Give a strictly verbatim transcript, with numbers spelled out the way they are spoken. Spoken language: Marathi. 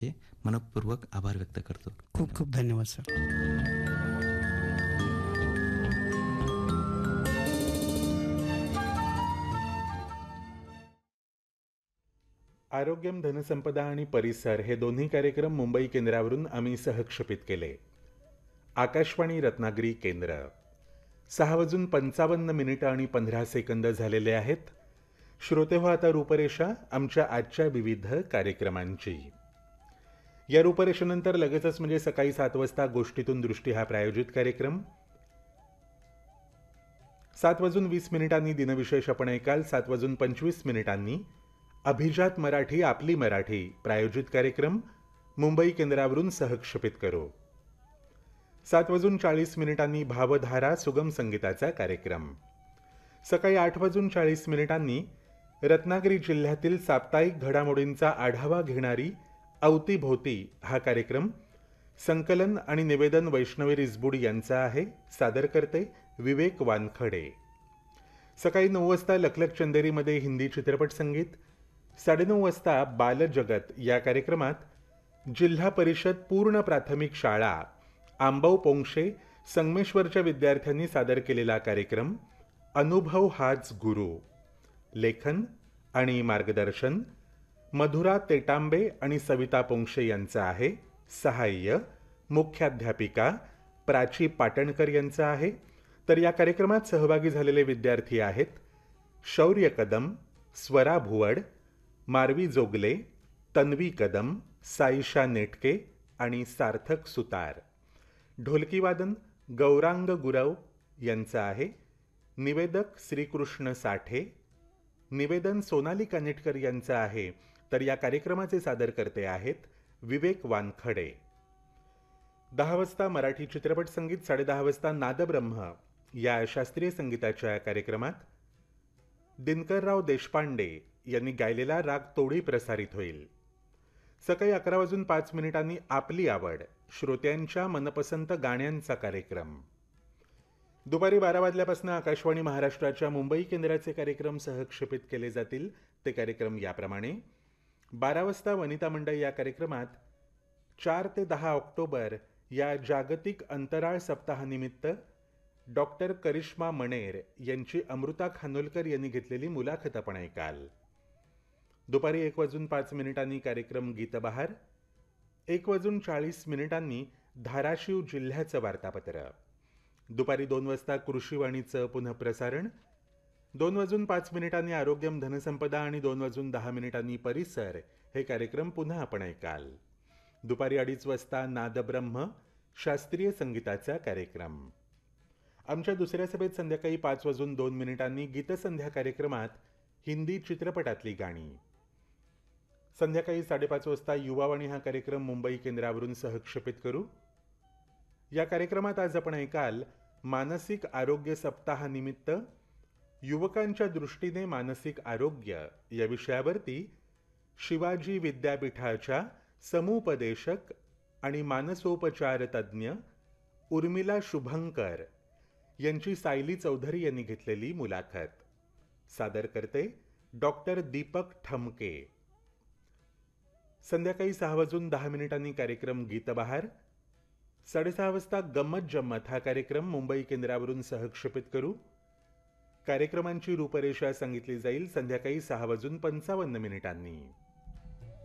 हे मनःपूर्वक आभार व्यक्त करतो. खूप खूप धन्यवाद सर. आरोग्यम, धनसंपदा आणि परिसर हे दोन्ही कार्यक्रम मुंबई केंद्रावरून आम्ही सहक्षेपित केले. आकाशवाणी रत्नागिरी केंद्र. सहा वाजून पंचावन्न मिनिटं आणि पंधरा सेकंद झालेले आहेत. श्रोते हो, आता रूपरेषा आमच्या आजच्या विविध कार्यक्रमांची. या रूपरेषेनंतर लगेचच म्हणजे सकाळी सात वाजता गोष्टीतून दृष्टी हा प्रायोजित कार्यक्रम. सात वाजून वीस मिनिटांनी दिनविशेष आपण ऐकाल. सात वाजून पंचवीस मिनिटांनी अभिजात मराठी आपली मराठी प्रायोजित कार्यक्रम मुंबई केंद्रावरून सहक्षेपित करू. सात वाजून चाळीस मिनिटांनी भावधारा सुगम संगीताचा कार्यक्रम. सकाळी आठ वाजून चाळीस मिनिटांनी रत्नागिरी जिल्ह्यातील साप्ताहिक घडामोडींचा आढावा घेणारी अवतीभोवती हा कार्यक्रम. संकलन आणि निवेदन वैष्णवी रिसबूड यांचा आहे. सादर करते विवेक वानखडे. सकाळी नऊ वाजता लखलख चंदेरीमध्ये हिंदी चित्रपट संगीत. साडेनऊ वाजता बालजगत या कार्यक्रमात जिल्हा परिषद पूर्ण प्राथमिक शाळा आंबव पोंक्षे संगमेश्वरच्या विद्यार्थ्यांनी सादर केलेला कार्यक्रम अनुभव हाच गुरु. लेखन आणि मार्गदर्शन मधुरा तेटांबे आणि सविता पोंक्षे यांचं आहे. सहाय्य मुख्याध्यापिका प्राची पाटणकर यांचं आहे. तर या कार्यक्रमात सहभागी झालेले विद्यार्थी आहेत शौर्य कदम, स्वरा भुवड, मारवी जोगले, तन्वी कदम, साईशा नेटके आणि सार्थक सुतार. ढोलकीवादन गौरांग गुरव यांचं आहे. निवेदक श्रीकृष्ण साठे. निवेदन सोनाली कानेटकर यांचं आहे. तर या कार्यक्रमाचे सादरकर्ते आहेत विवेक वानखडे. दहा वाजता मराठी चित्रपट संगीत. साडेदहा वाजता नादब्रह्म या शास्त्रीय संगीताच्या कार्यक्रमात दिनकरराव देशपांडे यांनी गायलेला राग तोडी प्रसारित होईल. सकाळी अकरा वाजून पाच मिनिटांनी आपली आवड श्रोत्यांच्या मनपसंत गाण्यांचा कार्यक्रम. दुपारी बारा वाजल्यापासून आकाशवाणी महाराष्ट्राच्या मुंबई केंद्राचे कार्यक्रम सहक्षेपित केले जातील. ते कार्यक्रम याप्रमाणे. बारा वाजता वनिता मंडळ या कार्यक्रमात चार ते दहा ऑक्टोबर या जागतिक अंतराळ सप्ताहानिमित्त डॉक्टर करिश्मा मणेर यांची अमृता खानोलकर यांनी घेतलेली मुलाखत आपण ऐकाल. दुपारी एक वाजून पाच मिनिटांनी कार्यक्रम गीतबहार. एक वाजून चाळीस मिनिटांनी धाराशिव जिल्ह्याचं वार्तापत्र. दुपारी दोन वाजता कृषीवाणीचं पुनःप्रसारण. दोन वाजून पाच मिनिटांनी आरोग्यम, धनसंपदा आणि दोन वाजून दहा मिनिटांनी परिसर हे कार्यक्रम पुन्हा आपण ऐकाल. दुपारी अडीच वाजता नादब्रह्म शास्त्रीय संगीताचा कार्यक्रम. आमच्या दुसऱ्या सभेत संध्याकाळी पाच वाजून दोन मिनिटांनी गीतसंध्या कार्यक्रमात हिंदी चित्रपटातली गाणी. संध्याकाळी साडेपाच वाजता युवावाणी हा कार्यक्रम मुंबई केंद्रावरून सहक्षेपित करू. या कार्यक्रमात आज आपण ऐकाल मानसिक आरोग्य सप्ताहानिमित्त युवकांच्या दृष्टीने मानसिक आरोग्य या विषयावरती शिवाजी विद्यापीठाच्या समुपदेशक आणि मानसोपचार तज्ज्ञ उर्मिला शुभंकर यांची सायली चौधरी यांनी घेतलेली मुलाखत. सादर करते डॉक्टर दीपक ठमके. संध्याकाळी सहा वाजून दहा मिनिटांनी कार्यक्रम गीतबहार. साडेसहा वाजता गंमत जम्मत हा कार्यक्रम मुंबई केंद्रावरून सहक्षेपित करू. कार्यक्रमांची रूपरेषा सांगितली जाईल संध्याकाळी सहा वाजून पंचावन्न मिनिटांनी.